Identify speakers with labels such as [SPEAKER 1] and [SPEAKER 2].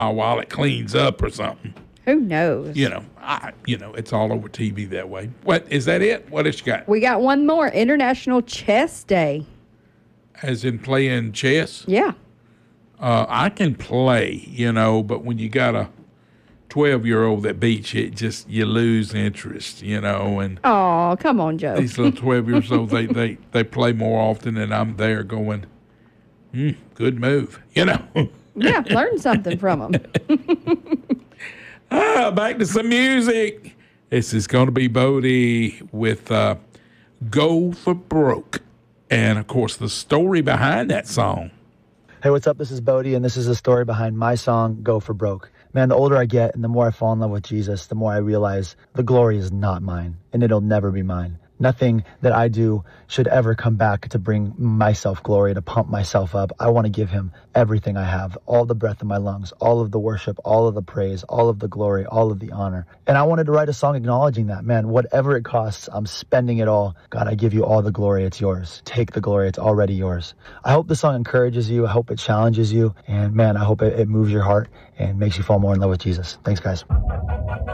[SPEAKER 1] while it cleans up or something.
[SPEAKER 2] Who knows?
[SPEAKER 1] It's all over TV that way. What is that? What else you got?
[SPEAKER 2] We got one more. International Chess Day.
[SPEAKER 1] As in playing chess?
[SPEAKER 2] Yeah.
[SPEAKER 1] I can play, but when you got a 12-year-old that beats you, you lose interest, and
[SPEAKER 2] oh, come on, Joe.
[SPEAKER 1] These little 12-year-olds, they play more often, and I'm there going, good move,
[SPEAKER 2] Yeah, learn something from them.
[SPEAKER 1] Back to some music. This is going to be Bodie with Go for Broke. And, of course, the story behind that song.
[SPEAKER 3] Hey, what's up? This is Bodie, and this is the story behind my song, Go for Broke. Man, the older I get and the more I fall in love with Jesus, the more I realize the glory is not mine, and it'll never be mine. Nothing that I do should ever come back to bring myself glory, to pump myself up. I want to give him everything I have, all the breath in my lungs, all of the worship, all of the praise, all of the glory, all of the honor. And I wanted to write a song acknowledging that. Man, whatever it costs, I'm spending it all. God, I give you all the glory. It's yours. Take the glory. It's already yours. I hope the song encourages you. I hope it challenges you. And man, I hope it moves your heart and makes you fall more in love with Jesus. Thanks, guys.